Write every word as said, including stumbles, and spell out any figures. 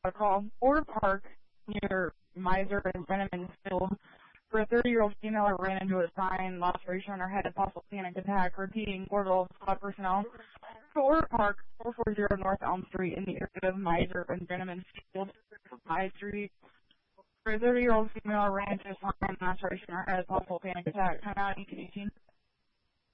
a call. Orr Park near Miser and Brenneman Field for a thirty-year-old female who ran into a sign, laceration on her head, and possible panic attack. Repeating, Bordeaux squad personnel. For Orr Park, four forty North Elm Street in the area of Miser and Brenneman Field, High Street. For a thirty-year-old female who ran into a sign, laceration on her head, possible panic attack. Time out, eighteen eighteen.